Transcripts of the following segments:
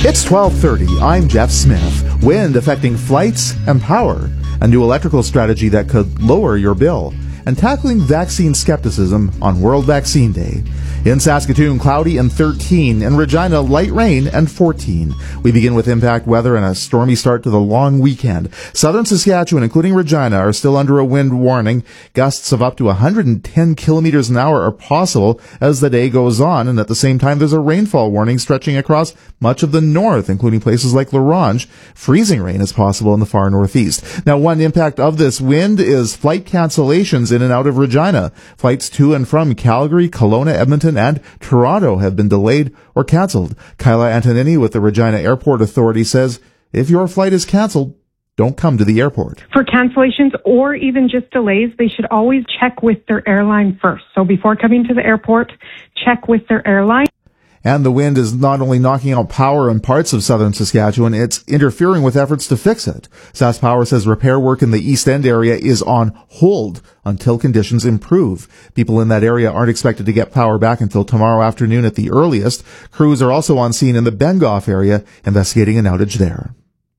It's 12:30. I'm Jeff Smith. Wind affecting flights and power. A new electrical strategy that could lower your bill. And tackling vaccine skepticism on World Vaccine Day. In Saskatoon, cloudy and 13. In Regina, light rain and 14. We begin with impact weather and a stormy start to the long weekend. Southern Saskatchewan, including Regina, are still under a wind warning. Gusts of up to 110 kilometers an hour are possible as the day goes on. And at the same time, there's a rainfall warning stretching across much of the north, including places like La Ronge. Freezing rain is possible in the far northeast. Now, one impact of this wind is flight cancellations in and out of Regina. Flights to and from Calgary, Kelowna, Edmonton, and Toronto have been delayed or canceled. Kyla Antonini with the Regina Airport Authority says if your flight is canceled, don't come to the airport. For cancellations or even just delays, they should always check with their airline first. So before coming to the airport, check with their airline. And the wind is not only knocking out power in parts of southern Saskatchewan, it's interfering with efforts to fix it. SaskPower says repair work in the East End area is on hold until conditions improve. People in that area aren't expected to get power back until tomorrow afternoon at the earliest. Crews are also on scene in the Bengoff area investigating an outage there.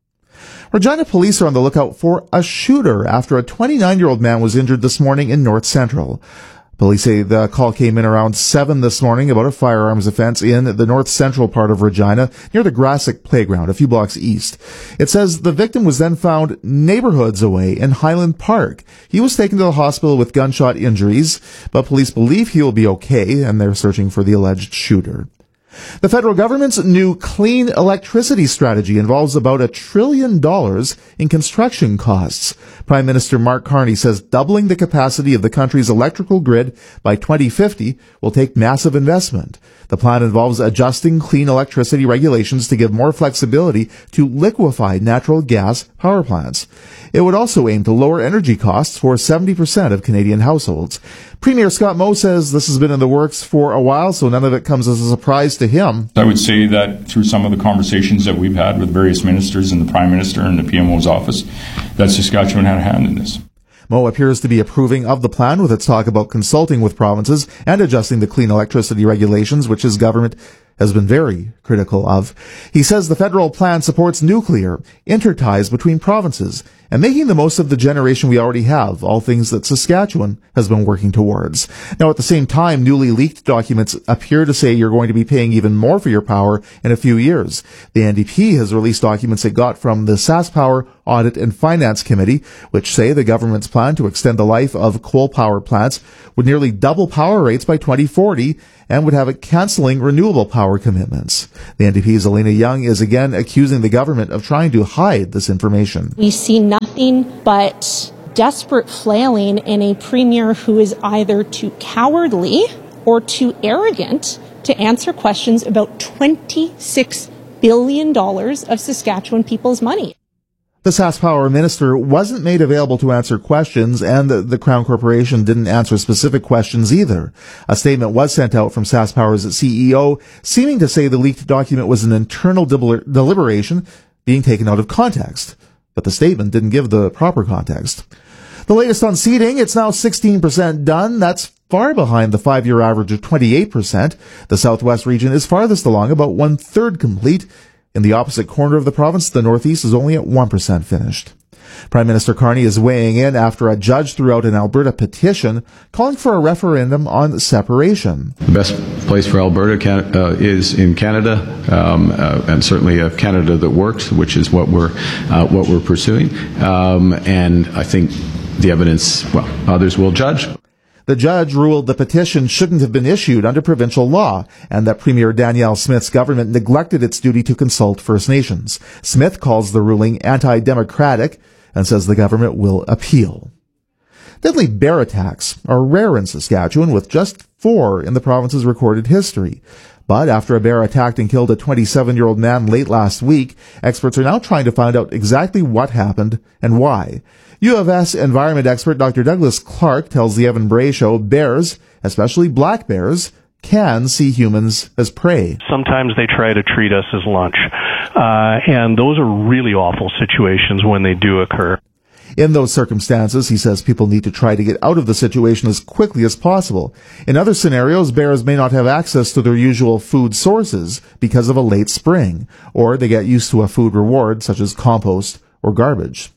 Regina police are on the lookout for a shooter after a 29-year-old man was injured this morning in North Central. Police say the call came in around 7 this morning about a firearms offense in the north central part of Regina near the Grassic Playground, a few blocks east. It says the victim was then found neighborhoods away in Highland Park. He was taken to the hospital with gunshot injuries, but police believe he will be okay, and they're searching for the alleged shooter. The federal government's new clean electricity strategy involves about $1 trillion in construction costs. Prime Minister Mark Carney says doubling the capacity of the country's electrical grid by 2050 will take massive investment. The plan involves adjusting clean electricity regulations to give more flexibility to liquefied natural gas power plants. It would also aim to lower energy costs for 70% of Canadian households. Premier Scott Moe says this has been in the works for a while, so none of it comes as a surprise to him. I would say that through some of the conversations that we've had with various ministers and the Prime Minister and the PMO's office, that Saskatchewan had a hand in this. Moe appears to be approving of the plan with its talk about consulting with provinces and adjusting the clean electricity regulations, which his government has been very critical of. He says the federal plan supports nuclear, interties between provinces, and making the most of the generation we already have, all things that Saskatchewan has been working towards. Now, at the same time, newly leaked documents appear to say you're going to be paying even more for your power in a few years. The NDP has released documents it got from the SaskPower Audit and Finance Committee, which say the government's plan to extend the life of coal power plants would nearly double power rates by 2040 and would have it canceling renewable power commitments. The NDP's Elena Young is again accusing the government of trying to hide this information. We see nothing but desperate flailing in a premier who is either too cowardly or too arrogant to answer questions about $26 billion of Saskatchewan people's money. The SaskPower minister wasn't made available to answer questions, and the Crown Corporation didn't answer specific questions either. A statement was sent out from SaskPower's CEO, seeming to say the leaked document was an internal deliberation being taken out of context. But the statement didn't give the proper context. The latest on seeding, it's now 16% done. That's far behind the 5-year average of 28%. The Southwest region is farthest along, about 1/3 complete. In the opposite corner of the province, the Northeast is only at 1% finished. Prime Minister Carney is weighing in after a judge threw out an Alberta petition calling for a referendum on separation. The best place for Alberta is in Canada, and certainly a Canada that works, which is what we're pursuing. And I think the evidence, well, others will judge. The judge ruled the petition shouldn't have been issued under provincial law and that Premier Danielle Smith's government neglected its duty to consult First Nations. Smith calls the ruling anti-democratic and says the government will appeal. Deadly bear attacks are rare in Saskatchewan, with just 4 in the province's recorded history. But after a bear attacked and killed a 27-year-old man late last week, experts are now trying to find out exactly what happened and why. U of S environment expert Dr. Douglas Clark tells the Evan Bray Show bears, especially black bears, can see humans as prey. Sometimes they try to treat us as lunch, and those are really awful situations when they do occur. In those circumstances, he says people need to try to get out of the situation as quickly as possible. In other scenarios, bears may not have access to their usual food sources because of a late spring, or they get used to a food reward such as compost or garbage.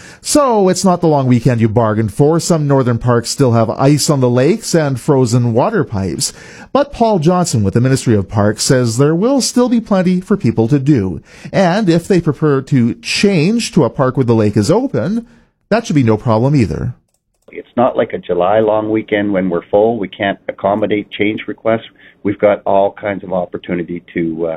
So, it's not the long weekend you bargained for. Some northern parks still have ice on the lakes and frozen water pipes. But Paul Johnson with the Ministry of Parks says there will still be plenty for people to do. And if they prefer to change to a park where the lake is open, that should be no problem either. It's not like a July long weekend when we're full. We can't accommodate change requests. We've got all kinds of opportunity to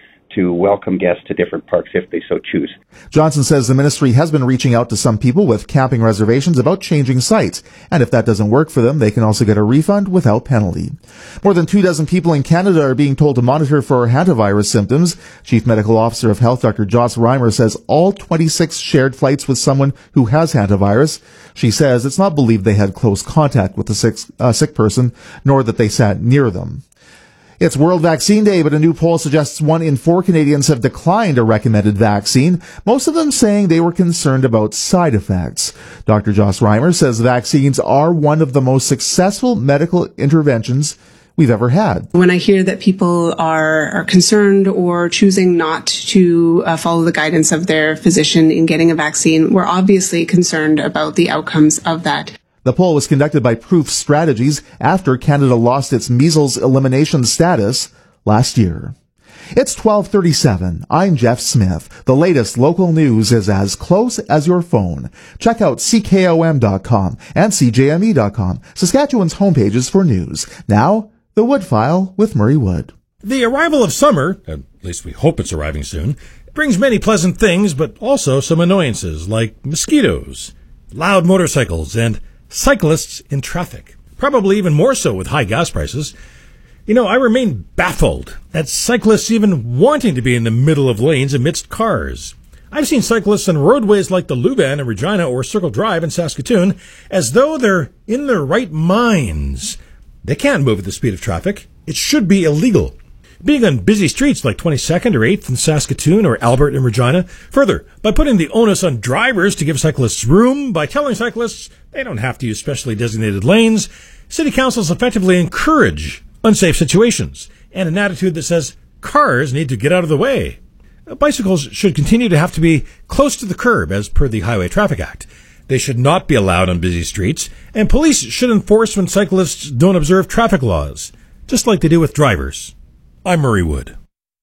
welcome guests to different parks if they so choose. Johnson says the ministry has been reaching out to some people with camping reservations about changing sites, and if that doesn't work for them, they can also get a refund without penalty. More than 24 people in Canada are being told to monitor for hantavirus symptoms. Chief Medical Officer of Health Dr. Joss Reimer says all 26 shared flights with someone who has hantavirus. She says it's not believed they had close contact with the sick person, nor that they sat near them. It's World Vaccine Day, but a new poll suggests 1 in 4 Canadians have declined a recommended vaccine, most of them saying they were concerned about side effects. Dr. Joss Reimer says vaccines are one of the most successful medical interventions we've ever had. When I hear that people are concerned or choosing not to follow the guidance of their physician in getting a vaccine, we're obviously concerned about the outcomes of that. The poll was conducted by Proof Strategies after Canada lost its measles elimination status last year. It's 12:37. I'm Jeff Smith. The latest local news is as close as your phone. Check out CKOM.com and CJME.com, Saskatchewan's homepages for news. Now, the Wood File with Murray Wood. The arrival of summer, at least we hope it's arriving soon, brings many pleasant things, but also some annoyances like mosquitoes, loud motorcycles, and cyclists in traffic. Probably even more so with high gas prices. You know, I remain baffled at cyclists even wanting to be in the middle of lanes amidst cars. I've seen cyclists on roadways like the Luban in Regina or Circle Drive in Saskatoon as though they're in their right minds. They can't move at the speed of traffic. It should be illegal. Being on busy streets like 22nd or 8th in Saskatoon or Albert in Regina. Further, by putting the onus on drivers to give cyclists room, by telling cyclists they don't have to use specially designated lanes, city councils effectively encourage unsafe situations and an attitude that says cars need to get out of the way. Bicycles should continue to have to be close to the curb as per the Highway Traffic Act. They should not be allowed on busy streets, and police should enforce when cyclists don't observe traffic laws, just like they do with drivers. I'm Murray Wood.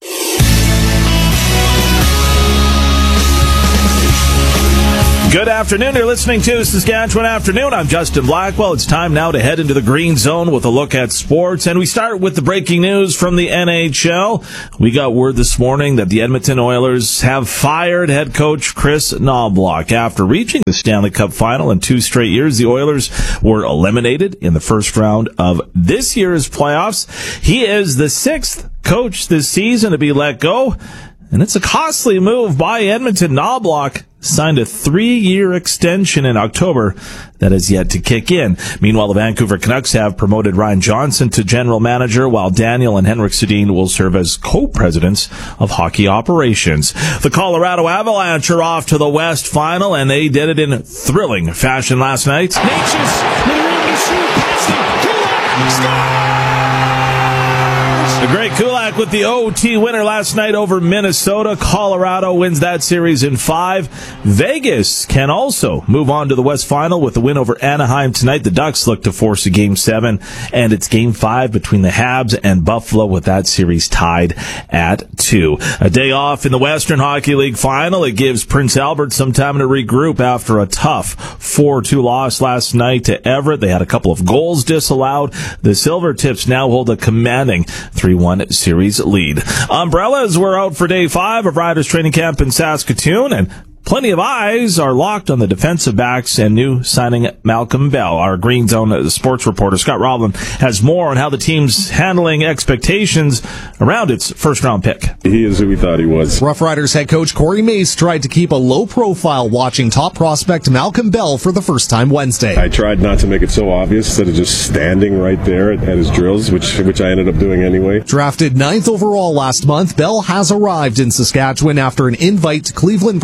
Good afternoon. You're listening to Saskatchewan Afternoon. I'm Justin Blackwell. It's time now to head into the green zone with a look at sports. And we start with the breaking news from the NHL. We got word this morning that the Edmonton Oilers have fired head coach Chris Knobloch. After reaching the Stanley Cup final in 2 straight years, the Oilers were eliminated in the first round of this year's playoffs. He is the 6th coach this season to be let go. And it's a costly move by Edmonton. Knobloch signed a 3-year extension in October that has yet to kick in. Meanwhile, the Vancouver Canucks have promoted Ryan Johnson to general manager, while Daniel and Henrik Sedin will serve as co-presidents of hockey operations. The Colorado Avalanche are off to the West Final, and they did it in thrilling fashion last night. The great Kulak with the OT winner last night over Minnesota. Colorado wins that series in 5. Vegas can also move on to the West Final with the win over Anaheim tonight. The Ducks look to force a Game 7, and it's Game 5 between the Habs and Buffalo with that series tied at 2. A day off in the Western Hockey League Final. It gives Prince Albert some time to regroup after a tough 4-2 loss last night to Everett. They had a couple of goals disallowed. The Silvertips now hold a commanding 3-1 series lead. Umbrellas were out for day 5 of Riders training camp in Saskatoon, and plenty of eyes are locked on the defensive backs and new signing Malcolm Bell. Our Green Zone sports reporter Scott Roblin has more on how the team's handling expectations around its first-round pick. He is who we thought he was. Rough Riders head coach Corey Mace tried to keep a low profile watching top prospect Malcolm Bell for the first time Wednesday. I tried not to make it so obvious instead of just standing right there at his drills, which I ended up doing anyway. Drafted 9th overall last month, Bell has arrived in Saskatchewan after an invite to Cleveland Browns mini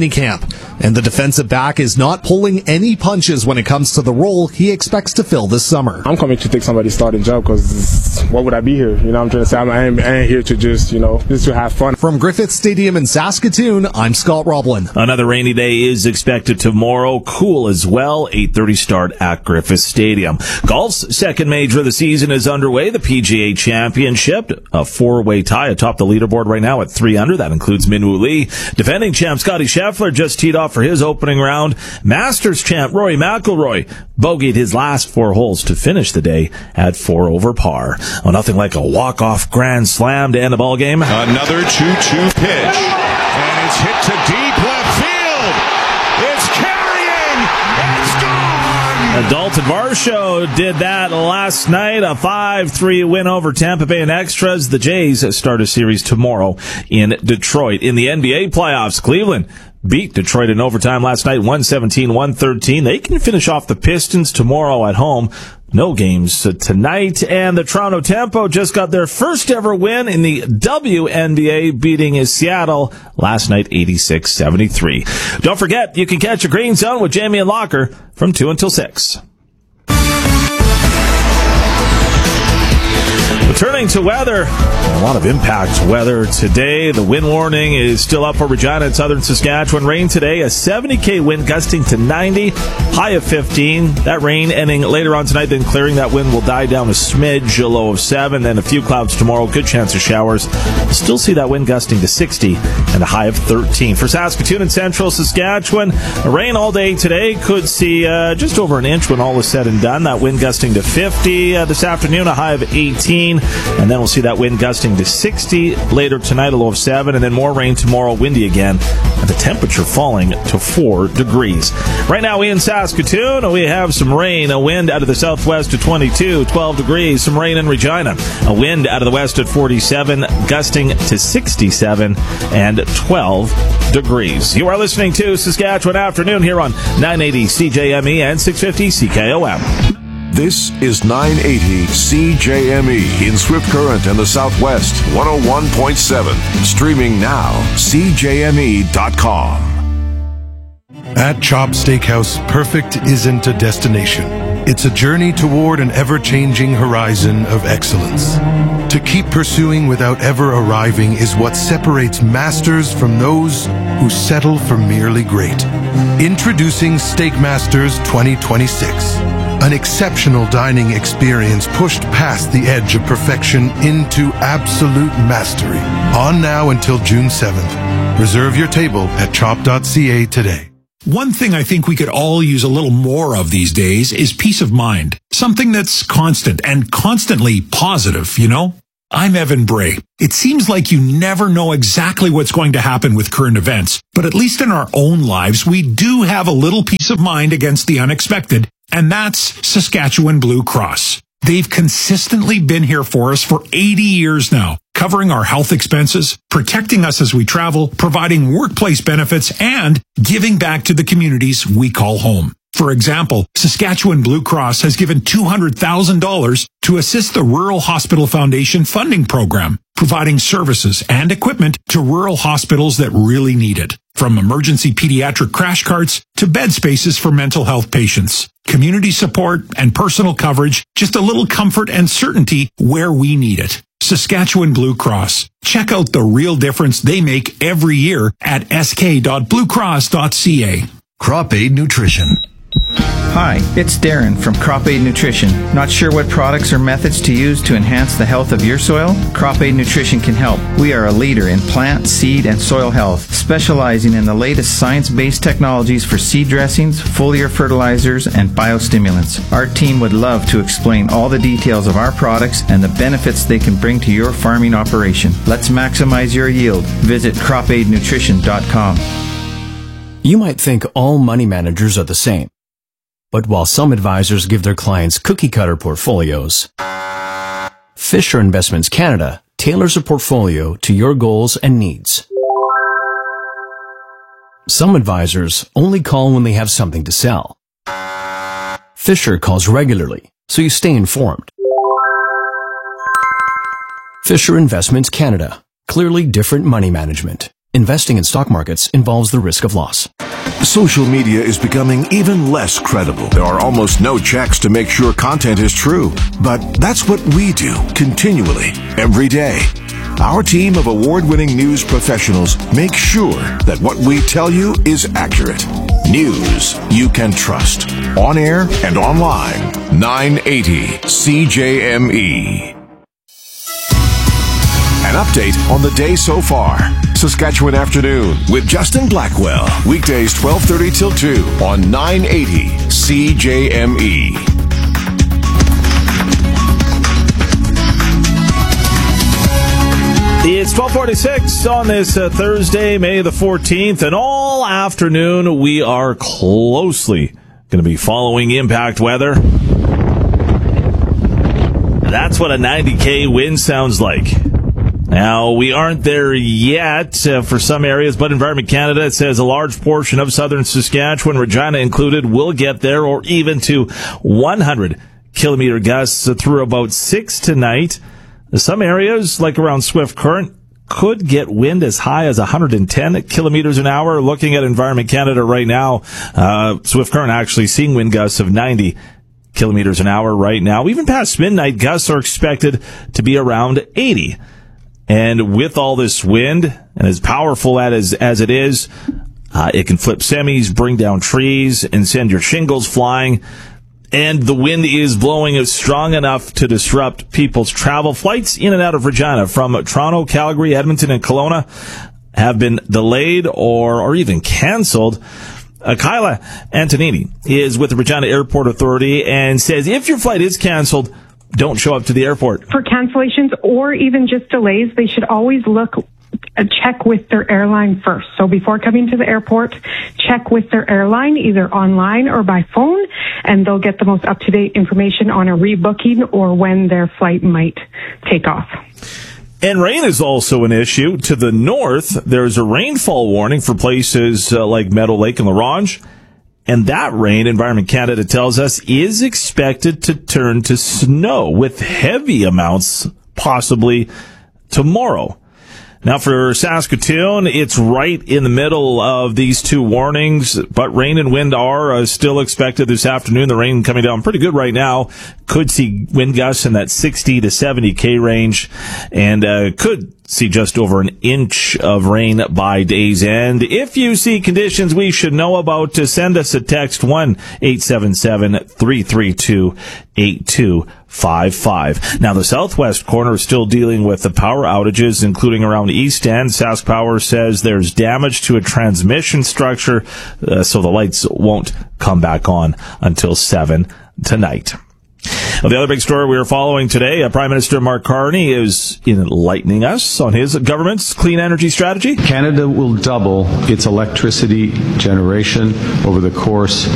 minicamp. And the defensive back is not pulling any punches when it comes to the role he expects to fill this summer. I'm coming to take somebody's starting job because what would I be here? You know, I'm trying to say I ain't here to just to have fun. From Griffith Stadium in Saskatoon, I'm Scott Roblin. Another rainy day is expected tomorrow. Cool as well. 8:30 start at Griffith Stadium. Golf's second major of the season is underway. The PGA Championship, a four-way tie atop the leaderboard right now at 3 under. That includes Minwoo Lee. Defending champ Scottie Scheffler just teed off for his opening round. Masters champ Rory McIlroy bogeyed his last 4 holes to finish the day at 4 over par. Well, nothing like a walk-off grand slam to end the ball game. Another 2-2 pitch, and it's hit to deep left field. It's carrying. It's gone. Dalton Varsho did that last night. A 5-3 win over Tampa Bay in extras. The Jays start a series tomorrow in Detroit. In the NBA playoffs, Cleveland beat Detroit in overtime last night, 117-113. They can finish off the Pistons tomorrow at home. No games tonight. And the Toronto Tempo just got their first ever win in the WNBA, beating Seattle last night, 86-73. Don't forget, you can catch a Green Zone with Jamie and Locker from 2 until 6. Turning to weather, a lot of impact weather today. The wind warning is still up for Regina and southern Saskatchewan. Rain today, a 70 wind gusting to 90, high of 15. That rain ending later on tonight, then clearing. That wind will die down a smidge, a low of 7. Then a few clouds tomorrow, good chance of showers. Still see that wind gusting to 60 and a high of 13. For Saskatoon and central Saskatchewan, rain all day today. Could see just over an inch when all is said and done. That wind gusting to 50 this afternoon, a high of 18. And then we'll see that wind gusting to 60 later tonight, a low of 7. And then more rain tomorrow, windy again. And the temperature falling to 4 degrees. Right now in Saskatoon, we have some rain. A wind out of the southwest to 22, 12 degrees. Some rain in Regina. A wind out of the west at 47, gusting to 67 and 12 degrees. You are listening to Saskatchewan Afternoon here on 980 CJME and 650 CKOM. This is 980 CJME in Swift Current and the Southwest, 101.7. Streaming now, CJME.com. At Chop Steakhouse, perfect isn't a destination. It's a journey toward an ever-changing horizon of excellence. To keep pursuing without ever arriving is what separates masters from those who settle for merely great. Introducing Steak Masters 2026. An exceptional dining experience pushed past the edge of perfection into absolute mastery. On now until June 7th. Reserve your table at chop.ca today. One thing I think we could all use a little more of these days is peace of mind. Something that's constant and constantly positive, you know? I'm Evan Bray. It seems like you never know exactly what's going to happen with current events, but at least in our own lives, we do have a little peace of mind against the unexpected, and that's Saskatchewan Blue Cross. They've consistently been here for us for 80 years now, covering our health expenses, protecting us as we travel, providing workplace benefits, and giving back to the communities we call home. For example, Saskatchewan Blue Cross has given $200,000 to assist the Rural Hospital Foundation funding program, providing services and equipment to rural hospitals that really need it. From emergency pediatric crash carts to bed spaces for mental health patients, community support and personal coverage, just a little comfort and certainty where we need it. Saskatchewan Blue Cross. Check out the real difference they make every year at sk.bluecross.ca. Crop Aid Nutrition. Hi, it's Darren from Crop Aid Nutrition. Not sure what products or methods to use to enhance the health of your soil? Crop Aid Nutrition can help. We are a leader in plant, seed, and soil health, specializing in the latest science-based technologies for seed dressings, foliar fertilizers, and biostimulants. Our team would love to explain all the details of our products and the benefits they can bring to your farming operation. Let's maximize your yield. Visit cropaidnutrition.com. You might think all money managers are the same. But while some advisors give their clients cookie-cutter portfolios, Fisher Investments Canada tailors a portfolio to your goals and needs. Some advisors only call when they have something to sell. Fisher calls regularly, so you stay informed. Fisher Investments Canada. Clearly different money management. Investing in stock markets involves the risk of loss. Social media is becoming even less credible. There are almost no checks to make sure content is true. But that's what we do continually, every day. Our team of award-winning news professionals make sure that what we tell you is accurate. News you can trust. On air and online. 980 CJME. An update on the day so far. Saskatchewan Afternoon with Justin Blackwell. Weekdays 12:30 till 2 on 980 CJME. It's 12:46 on this Thursday, May the 14th, and all afternoon we are closely going to be following impact weather. That's what a 90K wind sounds like. Now, we aren't there yet for some areas, but Environment Canada, it says a large portion of southern Saskatchewan, Regina included, will get there, or even to 100 kilometer gusts through about 6 tonight. Some areas, like around Swift Current, could get wind as high as 110 kilometers an hour. Looking at Environment Canada right now, Swift Current actually seeing wind gusts of 90 kilometers an hour right now. Even past midnight, gusts are expected to be around 80. And with all this wind, and as powerful as it is, it can flip semis, bring down trees, and send your shingles flying. And the wind is blowing strong enough to disrupt people's travel. Flights in and out of Regina from Toronto, Calgary, Edmonton, and Kelowna have been delayed or even canceled. Kyla Antonini is with the Regina Airport Authority and says if your flight is canceled, don't show up to the airport. For cancellations or even just delays, they should always check with their airline first. So before coming to the airport, check with their airline, either online or by phone, and they'll get the most up-to-date information on a rebooking or when their flight might take off. And rain is also an issue. To the north, there's a rainfall warning for places like Meadow Lake and La Ronge. And that rain, Environment Canada tells us, is expected to turn to snow with heavy amounts possibly tomorrow. Now for Saskatoon, it's right in the middle of these two warnings, but rain and wind are still expected this afternoon. The rain coming down pretty good right now. Could see wind gusts in that 60 to 70K range, and could see just over an inch of rain by day's end. If you see conditions we should know about, send us a text 1-877-332-8255. Now, the southwest corner is still dealing with the power outages, including around East End. Sask Power says there's damage to a transmission structure, so the lights won't come back on until 7 tonight. Well, the other big story we are following today, Prime Minister Mark Carney is enlightening us on his government's clean energy strategy. Canada will double its electricity generation over the course